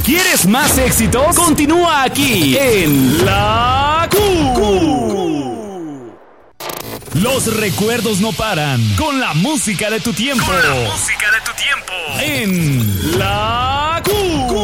¿Quieres más éxitos? Continúa aquí en La Q. Los recuerdos no paran con la música de tu tiempo. En La Q.